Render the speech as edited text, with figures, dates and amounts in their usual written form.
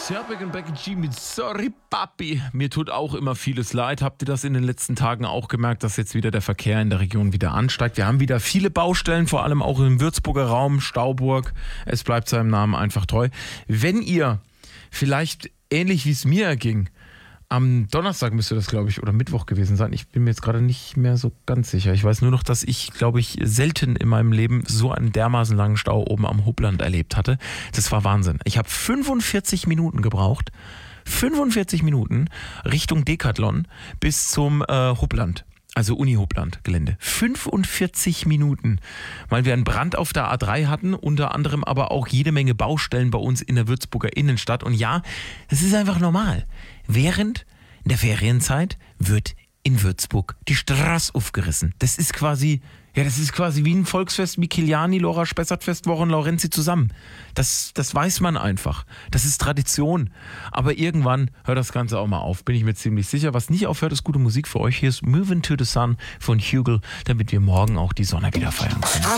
Serpek und Becky G mit Sorry Papi. Mir tut auch immer vieles leid. Habt ihr das in den letzten Tagen auch gemerkt, dass jetzt wieder der Verkehr in der Region wieder ansteigt? Wir haben wieder viele Baustellen, vor allem auch im Würzburger Raum, Stauburg. Es bleibt seinem Namen einfach treu. Wenn ihr vielleicht ähnlich wie es mir erging, am Donnerstag müsste das, glaube ich, oder Mittwoch gewesen sein. Ich bin mir jetzt gerade nicht mehr so ganz sicher. Ich weiß nur noch, dass ich, glaube ich, selten in meinem Leben so einen dermaßen langen Stau oben am Hubland erlebt hatte. Das war Wahnsinn. Ich habe 45 Minuten gebraucht. 45 Minuten Richtung Decathlon bis zum Hubland. Also Uni-Hubland-Gelände. 45 Minuten, weil wir einen Brand auf der A3 hatten, unter anderem aber auch jede Menge Baustellen bei uns in der Würzburger Innenstadt. Und ja, das ist einfach normal. Während der Ferienzeit wird in Würzburg die Straße aufgerissen. Das ist quasi wie ein Volksfest wie Kiliani, Lora Spessart, Festwochen, Laurenzi zusammen. Das weiß man einfach. Das ist Tradition. Aber irgendwann hört das Ganze auch mal auf, bin ich mir ziemlich sicher. Was nicht aufhört, ist gute Musik für euch. Hier ist Moving to the Sun von Hugel, damit wir morgen auch die Sonne wieder feiern können.